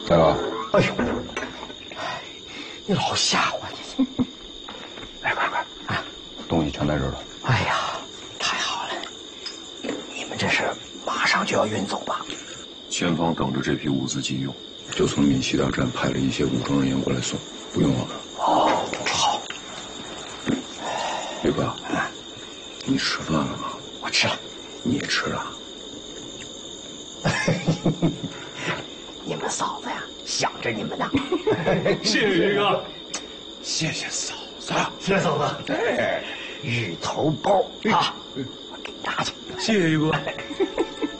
大哥， 哎呦，你老吓我你！ 来快，啊，东西全在这儿了。 哎呀，太好了！你们这是马上就要运走吧？ 前方等着这批物资急用， 就从闽西大站派了一些武装人员过来送，不用我们。 哦，好。 宇哥，你吃饭了吗？ 我吃了。 你也吃了？ 你们嫂子呀，想着你们呢。 谢谢于哥，谢谢嫂子， 谢谢嫂子。哎，芋头包啊，我给你拿去。 谢谢于哥。